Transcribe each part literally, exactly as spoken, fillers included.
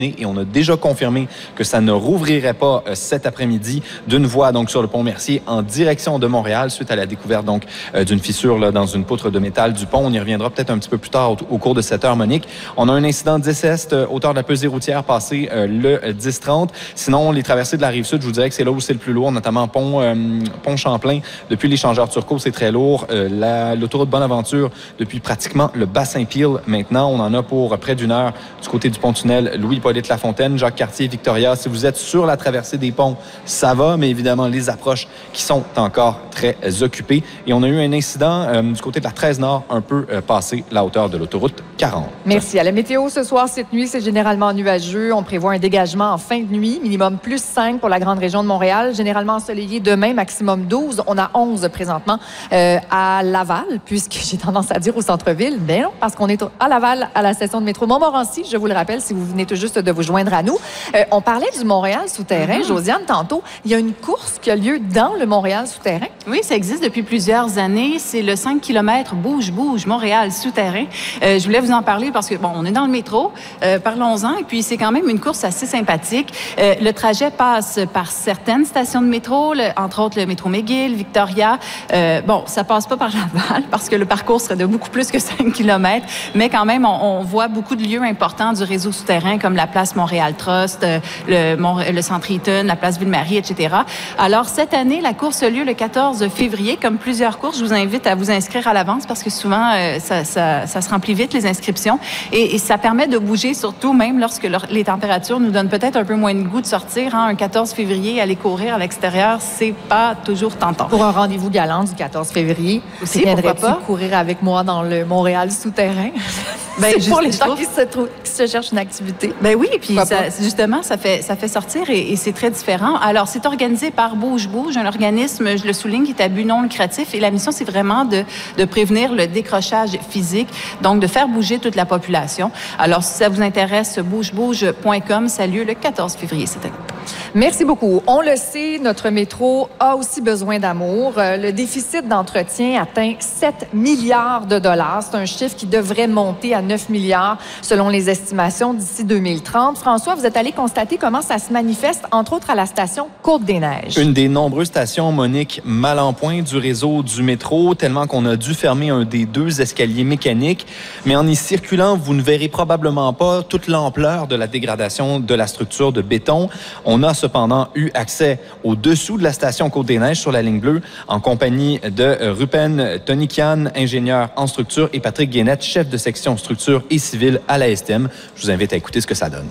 Et on a déjà confirmé que ça ne rouvrirait pas euh, cet après-midi d'une voie donc sur le pont Mercier en direction de Montréal suite à la découverte donc euh, d'une fissure là, dans une poutre de métal du pont. On y reviendra peut-être un petit peu plus tard au, au cours de cette heure, Monique. On a un incident dix Est, euh, hauteur de la pesée routière passé euh, le dix trente. Sinon, les traversées de la Rive-Sud, je vous dirais que c'est là où c'est le plus lourd, notamment pont, euh, pont Champlain. Depuis l'échangeur Turcot, c'est très lourd. Euh, la, l'autoroute Bonaventure, depuis pratiquement le Bassin-Peel. Maintenant, on en a pour près d'une heure du côté du pont-tunnel Louis-Hippolyte Lafontaine, Jacques-Cartier, Victoria. Si vous êtes sur la traversée des ponts, ça va, mais évidemment, les approches qui sont encore très occupées. Et on a eu un incident euh, du côté de la treize Nord, un peu euh, passé la hauteur de l'autoroute quarante. Merci. À la météo ce soir, cette nuit, c'est généralement nuageux. On prévoit un dégagement en fin de nuit, minimum plus cinq pour la grande région de Montréal. Généralement ensoleillé demain, maximum douze. On a onze présentement euh, à Laval, puisque j'ai tendance à dire au centre-ville. Mais non, parce qu'on est à Laval, à la station de métro Montmorency. Je vous le rappelle, si vous venez tout juste de vous joindre à nous. Euh, on parlait du Montréal souterrain, mm-hmm. Josiane, tantôt. Il y a une course qui a lieu dans le Montréal souterrain. Oui, ça existe depuis plusieurs années. C'est le cinq kilomètres Bouge, Bouge, Montréal souterrain. Euh, je voulais vous en parler parce que, bon, on est dans le métro. Euh, parlons-en. Et puis, c'est quand même une course assez sympathique. Euh, le trajet passe par certaines stations de métro, le, entre autres le métro McGill, Victoria. Euh, bon, ça passe pas par Laval parce que le parcours serait de beaucoup plus que cinq kilomètres. Mais quand même, on, on voit beaucoup de lieux importants du réseau souterrain comme la place Montréal Trust, le, le Centre Eaton, la place Ville-Marie, et cetera. Alors, cette année, la course a lieu le quatorze février. Comme plusieurs courses, je vous invite à vous inscrire à l'avance parce que souvent, euh, ça, ça, ça se remplit vite, les inscriptions. Et, et ça permet de bouger, surtout même lorsque leur, les températures nous donnent peut-être un peu moins de goût de sortir. Hein. Un quatorze février, aller courir à l'extérieur, c'est pas toujours tentant. Pour un rendez-vous galant du quatorze février, aussi, viendrais-tu courir avec moi dans le Montréal souterrain? Ben, c'est pour les gens qui se, trou- qui se cherchent une activité. Ben oui, puis ça, justement, ça fait, ça fait sortir et, et c'est très différent. Alors, c'est organisé par Bouge Bouge, un organisme, je le souligne, qui est à but non lucratif. Et la mission, c'est vraiment de, de prévenir le décrochage physique, donc de faire bouger toute la population. Alors, si ça vous intéresse, bouge bouge point com, ça a lieu le quatorze février cette année. Merci beaucoup. On le sait, notre métro a aussi besoin d'amour. Le déficit d'entretien atteint sept milliards de dollars. C'est un chiffre qui devrait monter à neuf milliards selon les estimations d'ici deux mille trente. François, vous êtes allé constater comment ça se manifeste, entre autres à la station Côte-des-Neiges. Une des nombreuses stations, Monique, mal en point du réseau du métro, tellement qu'on a dû fermer un des deux escaliers mécaniques. Mais en y circulant, vous ne verrez probablement pas toute l'ampleur de la dégradation de la structure de béton. On a cependant eu accès au-dessous de la station Côte-des-Neiges sur la ligne bleue en compagnie de Rupen Tonikian, ingénieur en structure, et Patrick Guénette, chef de section structure et civile à la S T M. Je vous invite à écouter ce que ça donne.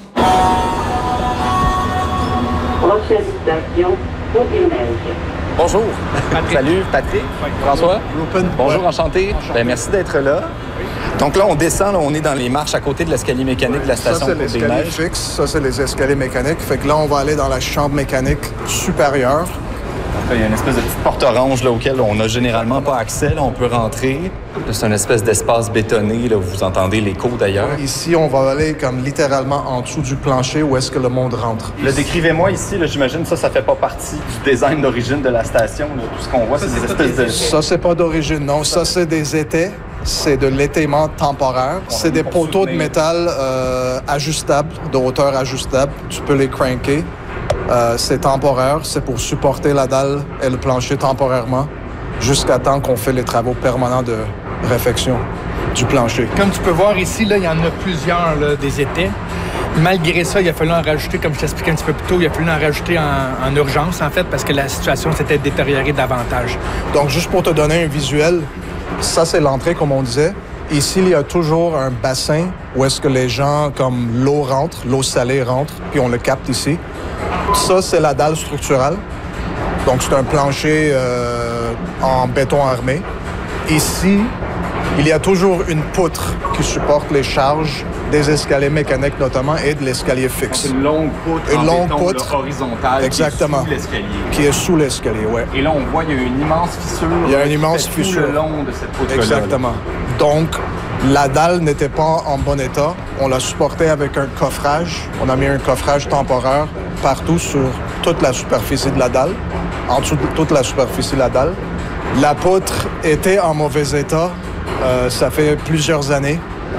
Prochaine station, Côte-des-Neiges. Bonjour. Patrick. Salut, Patrick. François. Rupen. Bonjour, enchanté. enchanté. Ben, merci d'être là. Donc là, on descend, là, on est dans les marches à côté de l'escalier mécanique de la station Côte-des-Neiges. Ça, c'est l'escalier fixe. Ça, c'est les escaliers mécaniques. Fait que là, on va aller dans la chambre mécanique supérieure. Il y a une espèce de petite porte orange là, auquel on n'a généralement pas accès. Là, on peut rentrer. C'est une espèce d'espace bétonné. Là, vous entendez l'écho d'ailleurs. Ici, on va aller comme littéralement en dessous du plancher où est-ce que le monde rentre. Le décrivez-moi ici. Là, j'imagine ça, ça fait pas partie du design d'origine de la station. Là. Tout ce qu'on voit, ça, c'est des espèces de... Ça, c'est pas d'origine, non. Ça, c'est des étais. C'est de l'étayement temporaire. C'est des poteaux de métal euh, ajustables, de hauteur ajustable. Tu peux les cranker. Euh, c'est temporaire, c'est pour supporter la dalle et le plancher temporairement jusqu'à temps qu'on fait les travaux permanents de réfection du plancher. Comme tu peux voir ici, là, il y en a plusieurs là, des étais. Malgré ça, il a fallu en rajouter, comme je t'expliquais un petit peu plus tôt, il a fallu en rajouter en, en urgence, en fait, parce que la situation s'était détériorée davantage. Donc, juste pour te donner un visuel, ça, c'est l'entrée, comme on disait. Ici, il y a toujours un bassin où est-ce que les gens, comme l'eau rentre, l'eau salée rentre, puis on le capte ici. Ça, c'est la dalle structurale. Donc, c'est un plancher euh, en béton armé. Ici, il y a toujours une poutre qui supporte les charges des escaliers mécaniques notamment et de l'escalier fixe. Une longue poutre une en longue béton poutre, horizontale exactement, qui est sous l'escalier. Qui est sous l'escalier, ouais. Et là, on voit qu'il y a une immense fissure. Il y a une immense fissure. Tout le long de cette poutre-là. Exactement. Là. Donc, la dalle n'était pas en bon état. On l'a supporté avec un coffrage. On a mis un coffrage temporaire partout sur toute la superficie de la dalle, en dessous de toute la superficie de la dalle. La poutre était en mauvais état. Euh, ça fait plusieurs années.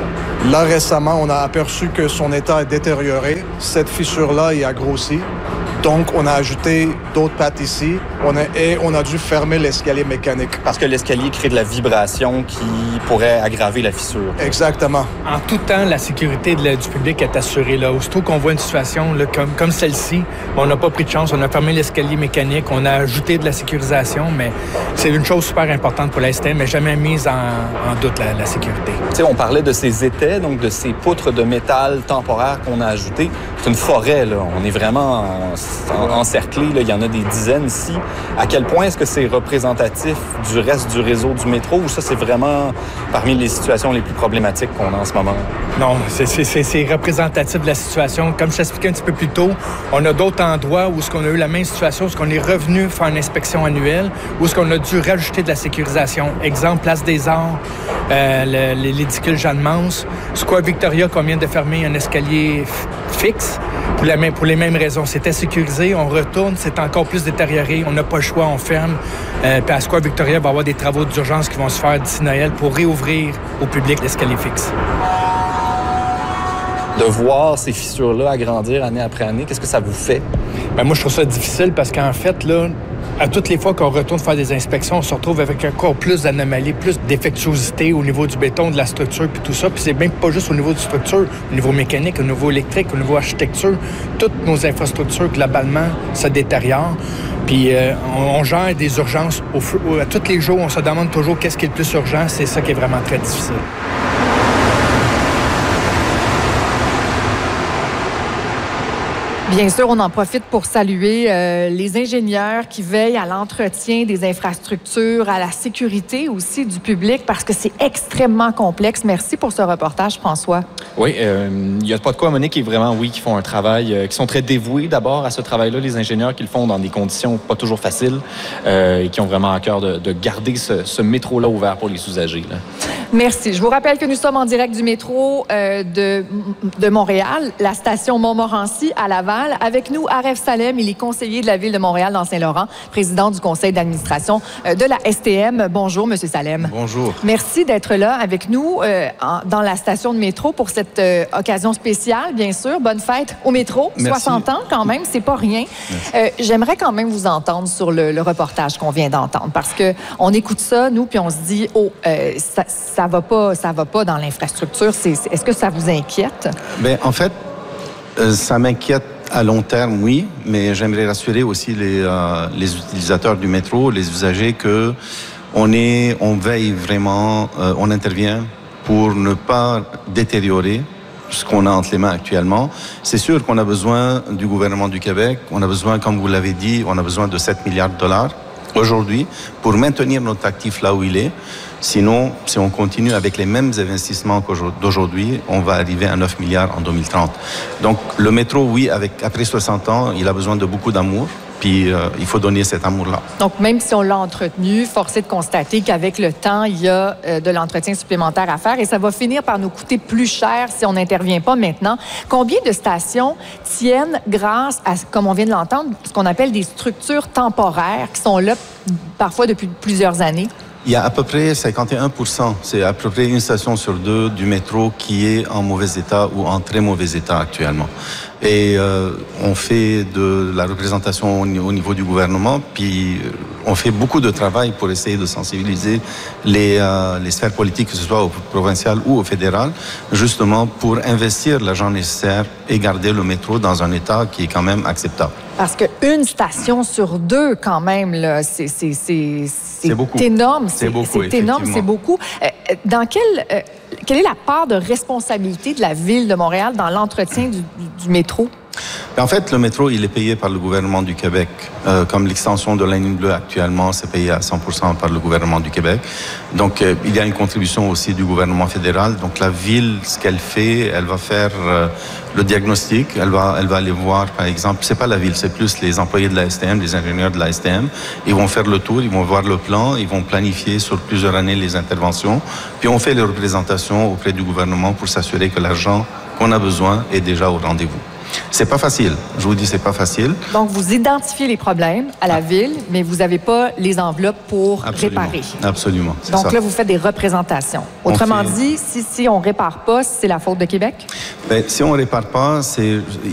Là, récemment, on a aperçu que son état est détérioré. Cette fissure-là, il a grossi. Donc, on a ajouté d'autres pattes ici on a, et on a dû fermer l'escalier mécanique. Parce que l'escalier crée de la vibration qui pourrait aggraver la fissure. Exactement. En tout temps, la sécurité de la, du public est assurée. Là. Aussitôt qu'on voit une situation là, comme, comme celle-ci, on n'a pas pris de chance. On a fermé l'escalier mécanique, on a ajouté de la sécurisation, mais c'est une chose super importante pour la S T M, mais jamais mise en, en doute la, la sécurité. Tu sais, on parlait de ces étais, donc de ces poutres de métal temporaires qu'on a ajoutées. C'est une forêt, là. On est vraiment en, en, encerclé. Là. Il y en a des dizaines ici. À quel point est-ce que c'est représentatif du reste du réseau du métro ou ça, c'est vraiment parmi les situations les plus problématiques qu'on a en ce moment? Non, c'est, c'est, c'est, c'est représentatif de la situation. Comme je t'expliquais un petit peu plus tôt, on a d'autres endroits où on a eu la même situation, où on est revenu faire une inspection annuelle, où on a dû rajouter de la sécurisation. Exemple, Place des Arts, euh, le, l'édicule Jeanne-Mance, Square Victoria, qu'on vient de fermer un escalier f- fixe. Pour, la même, pour les mêmes raisons. C'était sécurisé, on retourne, c'est encore plus détérioré, on n'a pas le choix, on ferme. Euh, puis à Square Victoria, il va y avoir des travaux d'urgence qui vont se faire d'ici Noël pour réouvrir au public l'escalier fixe. De voir ces fissures-là agrandir année après année, qu'est-ce que ça vous fait? Bien, moi, je trouve ça difficile parce qu'en fait, là, à toutes les fois qu'on retourne faire des inspections, on se retrouve avec encore plus d'anomalies, plus d'effectuosité au niveau du béton, de la structure, puis tout ça. Puis c'est même pas juste au niveau de structure, au niveau mécanique, au niveau électrique, au niveau architecture. Toutes nos infrastructures, globalement, se détériorent. Puis euh, on, on gère des urgences. Au, au, à tous les jours, on se demande toujours qu'est-ce qui est le plus urgent. C'est ça qui est vraiment très difficile. Bien sûr, on en profite pour saluer euh, les ingénieurs qui veillent à l'entretien des infrastructures, à la sécurité aussi du public, parce que c'est extrêmement complexe. Merci pour ce reportage, François. Oui, euh, il n'y a pas de quoi, Monique, et vraiment, oui, qui font un travail, euh, qui sont très dévoués d'abord à ce travail-là, les ingénieurs qui le font dans des conditions pas toujours faciles euh, et qui ont vraiment à cœur de, de garder ce, ce métro-là ouvert pour les usagers. Là. Merci. Je vous rappelle que nous sommes en direct du métro euh, de, de Montréal, la station Montmorency à Laval. Avec nous, Aref Salem, il est conseiller de la Ville de Montréal dans Saint-Laurent, président du conseil d'administration euh, de la S T M. Bonjour, Monsieur Salem. Bonjour. Merci d'être là avec nous euh, en, dans la station de métro pour cette euh, occasion spéciale, bien sûr. Bonne fête au métro. Merci. soixante ans quand même, c'est pas rien. Euh, j'aimerais quand même vous entendre sur le, le reportage qu'on vient d'entendre parce que on écoute ça, nous, puis on se dit, oh, euh, ça, ça va pas, ça va pas dans l'infrastructure. C'est, c'est, est-ce que ça vous inquiète? Bien, en fait, euh, ça m'inquiète à long terme, oui, mais j'aimerais rassurer aussi les, euh, les utilisateurs du métro, les usagers, que on est, on veille vraiment, euh, on intervient pour ne pas détériorer ce qu'on a entre les mains actuellement. C'est sûr qu'on a besoin du gouvernement du Québec, on a besoin, comme vous l'avez dit, on a besoin de sept milliards de dollars aujourd'hui pour maintenir notre actif là où il est. Sinon, si on continue avec les mêmes investissements d'aujourd'hui, on va arriver à neuf milliards en deux mille trente. Donc, le métro, oui, avec, après soixante ans, il a besoin de beaucoup d'amour. Puis, euh, il faut donner cet amour-là. Donc, même si on l'a entretenu, force est de constater qu'avec le temps, il y a euh, de l'entretien supplémentaire à faire et ça va finir par nous coûter plus cher si on n'intervient pas maintenant. Combien de stations tiennent grâce à, comme on vient de l'entendre, ce qu'on appelle des structures temporaires qui sont là parfois depuis plusieurs années? Il y a à peu près cinquante et un pour cent, c'est à peu près une station sur deux du métro qui est en mauvais état ou en très mauvais état actuellement. Et euh, on fait de la représentation au niveau du gouvernement, puis on fait beaucoup de travail pour essayer de sensibiliser les, euh, les sphères politiques, que ce soit au provincial ou au fédéral, justement pour investir l'argent nécessaire et garder le métro dans un état qui est quand même acceptable. Parce qu'une station sur deux, quand même, là, c'est, c'est, c'est, c'est, c'est beaucoup. énorme. C'est, c'est beaucoup, c'est énorme, c'est beaucoup. Euh, dans quelle, euh, quelle est la part de responsabilité de la Ville de Montréal dans l'entretien du, du, du métro? En fait, le métro, il est payé par le gouvernement du Québec. Euh, comme l'extension de la ligne bleue actuellement, c'est payé à cent pour cent par le gouvernement du Québec. Donc, euh, il y a une contribution aussi du gouvernement fédéral. Donc, la Ville, ce qu'elle fait, elle va faire euh, le diagnostic. Elle va, elle va aller voir, par exemple, c'est pas la Ville, c'est plus les employés de la S T M, les ingénieurs de la S T M. Ils vont faire le tour, ils vont voir le plan, ils vont planifier sur plusieurs années les interventions. Puis, on fait les représentations auprès du gouvernement pour s'assurer que l'argent qu'on a besoin est déjà au rendez-vous. C'est pas facile. Je vous dis, c'est pas facile. Donc, vous identifiez les problèmes à la ville, mais vous n'avez pas les enveloppes pour Absolument. réparer. Absolument. Donc ça. là, vous faites des représentations. Autrement fait... dit, si, si on répare pas, c'est la faute de Québec? Bien, si on répare pas, c'est